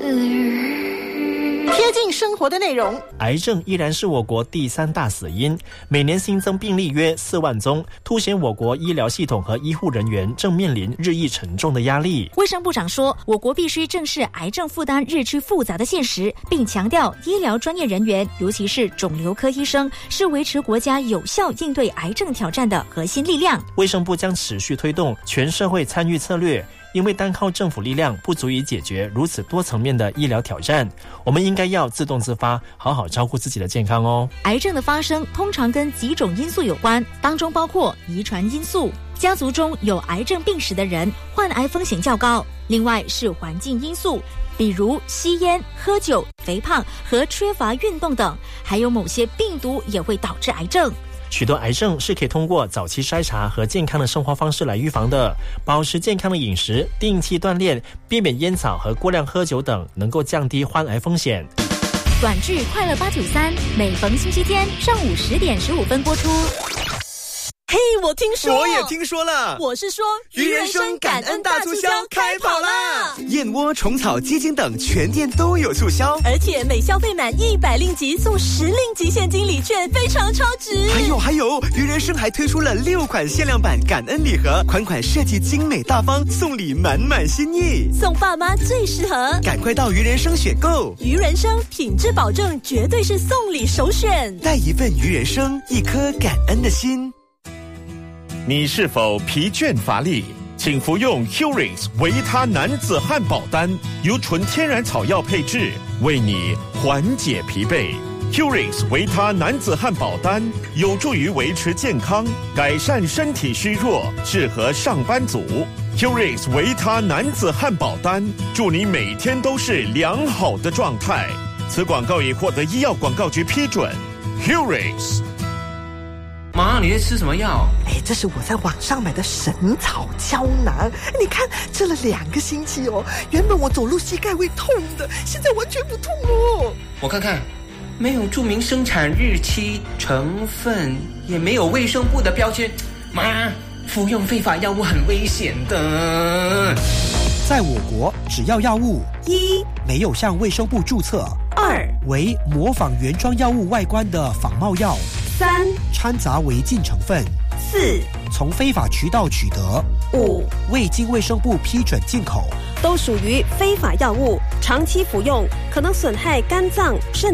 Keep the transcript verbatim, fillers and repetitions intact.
贴近生活的内容。 癌症依然是我国第三大死因，每年新增病例约四万宗，凸显我国医疗系统和医护人员正面临日益沉重的压力。 卫生部长说，我国必须正视癌症负担日趋复杂的现实，并强调医疗专业人员，尤其是肿瘤科医生，是维持国家有效应对癌症挑战的核心力量。 卫生部将持续推动全社会参与策略，因为单靠政府力量不足以解决如此多层面的医疗挑战，我们应该要自动自发，好好照顾自己的健康哦。 癌症的发生通常跟几种因素有关，当中包括遗传因素，家族中有癌症病史的人患癌风险较高；另外是环境因素，比如吸烟、喝酒、肥胖和缺乏运动等，还有某些病毒也会导致癌症。 许多癌症是可以通过早期筛查和健康的生活方式来预防的，保持健康的饮食，定期锻炼，避免烟草和过量喝酒等，能够降低患癌风险。 短剧《快乐八九三》每逢星期天上午十点十五分播出。 嘿，我听说， 我也听说了。 我是说， 鱼人生感恩大促销开跑啦！燕窝、虫草、鸡精等全店都有促销， 而且每消费满一百令吉送十令吉现金礼券，非常超值。 还有还有，鱼人生还推出了六款限量版感恩礼盒，款款设计精美大方，送礼满满心意， 送爸妈最适合。 赶快到鱼人生选购， 鱼人生品质保证，绝对是送礼首选。 带一份鱼人生，一颗感恩的心。 你是否疲倦乏力？请服用 Curings 维他男子汉堡丹，由纯天然草药配制，为你缓解疲惫。Curings 维他男子汉堡丹有助于维持健康，改善身体虚弱，适合上班族。Curings 维他男子汉堡丹，祝你每天都是良好的状态。此广告已获得医药广告局批准。Curings。 妈，你在吃什么药？ 哎，这是我在网上买的神草胶囊，你看吃了两个星期哦，原本我走路膝盖会痛的，现在完全不痛哦。 我看看，没有注明生产日期、成分，也没有卫生部的标签。妈，服用非法药物很危险的。 在我国，只要药物一没有向卫生部注册， 二为模仿原装药物外观的仿冒药， 三掺杂违禁成分， 四从非法渠道取得， 五未经卫生部批准进口， 都属于非法药物，长期服用可能损害肝脏、肾